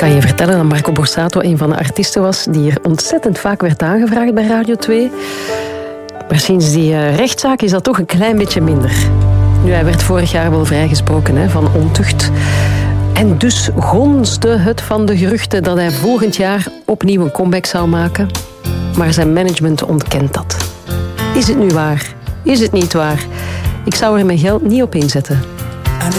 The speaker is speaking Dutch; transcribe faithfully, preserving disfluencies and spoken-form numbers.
kan je vertellen dat Marco Borsato een van de artiesten was die er ontzettend vaak werd aangevraagd bij Radio twee. Maar sinds die uh, rechtszaak is dat toch een klein beetje minder. Nu, hij werd vorig jaar wel vrijgesproken hè, van ontucht. En dus gonsde het van de geruchten dat hij volgend jaar opnieuw een comeback zou maken. Maar zijn management ontkent dat. Is het nu waar? Is het niet waar? Ik zou er mijn geld niet op inzetten.